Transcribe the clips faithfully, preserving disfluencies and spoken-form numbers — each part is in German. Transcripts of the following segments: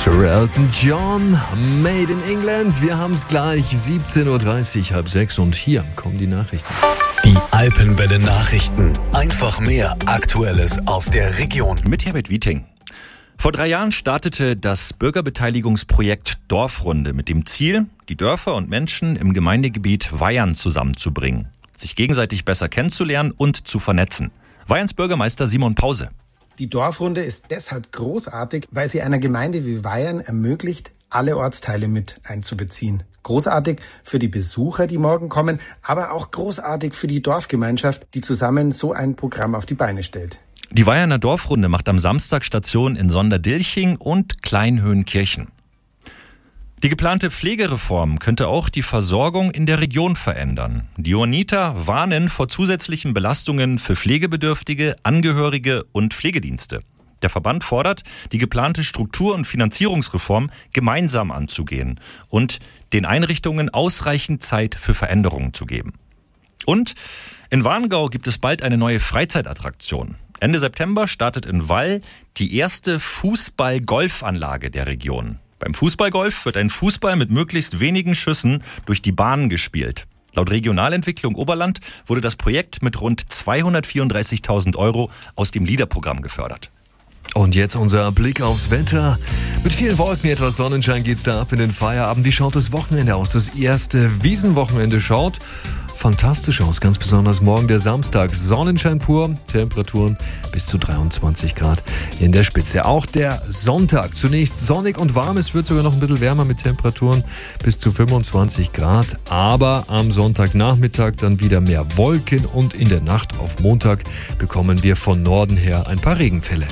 Sir Elton John, Made in England. Wir haben es gleich, siebzehn Uhr dreißig, halb sechs und hier kommen die Nachrichten. Die Alpenwelle Nachrichten. Einfach mehr Aktuelles aus der Region. Mit Herbert Wieting. Vor drei Jahren startete das Bürgerbeteiligungsprojekt Dorfrunde mit dem Ziel, die Dörfer und Menschen im Gemeindegebiet Weyern zusammenzubringen, sich gegenseitig besser kennenzulernen und zu vernetzen. Weyerns Bürgermeister Simon Pause. Die Dorfrunde ist deshalb großartig, weil sie einer Gemeinde wie Weyern ermöglicht, alle Ortsteile mit einzubeziehen. Großartig für die Besucher, die morgen kommen, aber auch großartig für die Dorfgemeinschaft, die zusammen so ein Programm auf die Beine stellt. Die Weyerner Dorfrunde macht am Samstag Station in Sonderdilching und Kleinhöhenkirchen. Die geplante Pflegereform könnte auch die Versorgung in der Region verändern. Die Johanniter warnen vor zusätzlichen Belastungen für Pflegebedürftige, Angehörige und Pflegedienste. Der Verband fordert, die geplante Struktur- und Finanzierungsreform gemeinsam anzugehen und den Einrichtungen ausreichend Zeit für Veränderungen zu geben. Und in Warngau gibt es bald eine neue Freizeitattraktion. Ende September startet in Wall die erste Fußball-Golfanlage der Region. Beim Fußballgolf wird ein Fußball mit möglichst wenigen Schüssen durch die Bahnen gespielt. Laut Regionalentwicklung Oberland wurde das Projekt mit rund zweihundertvierunddreißigtausend Euro aus dem LEADER-Programm gefördert. Und jetzt unser Blick aufs Wetter. Mit vielen Wolken, etwas Sonnenschein geht's da ab in den Feierabend. Wie schaut das Wochenende aus? Das erste Wiesenwochenende schaut fantastisch aus, ganz besonders morgen der Samstag. Sonnenschein pur, Temperaturen bis zu dreiundzwanzig Grad in der Spitze. Auch der Sonntag zunächst sonnig und warm, es wird sogar noch ein bisschen wärmer mit Temperaturen bis zu fünfundzwanzig Grad. Aber am Sonntagnachmittag dann wieder mehr Wolken und in der Nacht auf Montag bekommen wir von Norden her ein paar Regenfälle.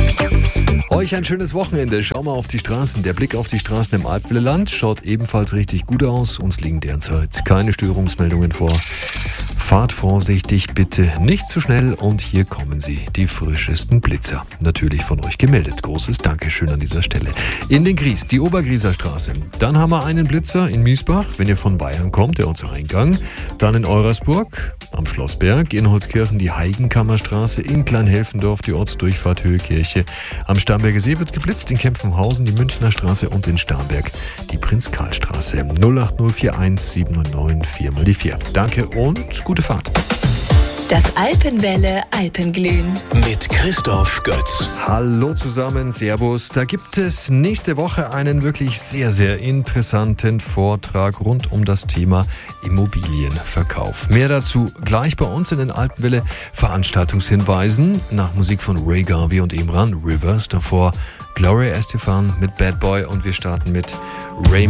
Euch ein schönes Wochenende. Schau mal auf die Straßen. Der Blick auf die Straßen im Alpwelle-Land schaut ebenfalls richtig gut aus. Uns liegen derzeit keine Störungsmeldungen vor. Fahrt vorsichtig, bitte nicht zu schnell. Und hier kommen sie, die frischesten Blitzer. Natürlich von euch gemeldet. Großes Dankeschön an dieser Stelle. In den Gries, die Obergrieser Straße. Dann haben wir einen Blitzer in Miesbach, wenn ihr von Bayern kommt, der Ortseingang. Dann in Eurasburg, am Schlossberg, in Holzkirchen die Heigenkammerstraße, in Kleinhelfendorf die Ortsdurchfahrt Höhekirche. Am Starnberger See wird geblitzt, in Kempfenhausen die Münchner Straße und in Starnberg die Prinz-Karl-Straße. null acht null vier eins sieben neun vier mal die vier. Danke und gute Fahrt. Das Alpenwelle Alpenglühen mit Christoph Götz. Hallo zusammen, Servus. Da gibt es nächste Woche einen wirklich sehr, sehr interessanten Vortrag rund um das Thema Immobilienverkauf. Mehr dazu gleich bei uns in den Alpenwelle Veranstaltungshinweisen. Nach Musik von Ray Garvey und Imran Rivers. Davor Gloria Estefan mit Bad Boy und wir starten mit Ray